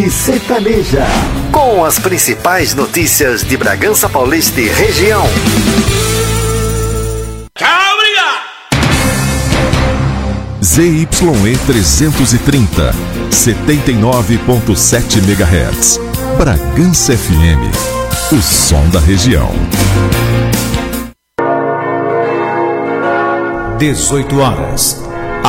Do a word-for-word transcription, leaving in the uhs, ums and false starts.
e sertaneja, com as principais notícias de Bragança Paulista e região. Tchau, obrigado! Z Y E trezentos e trinta, setenta e nove ponto sete megahertz. Bragança F M, o som da região. dezoito horas